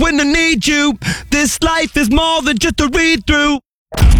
when I need you. This life is more than just a read through.